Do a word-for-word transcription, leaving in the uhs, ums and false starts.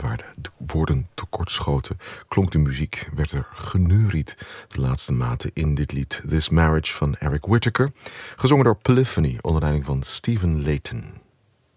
waar de woorden tekortschoten, klonk de muziek, werd er geneuried de laatste maten in dit lied This Marriage van Eric Whitacre, gezongen door Polyphony onder leiding van Stephen Layton.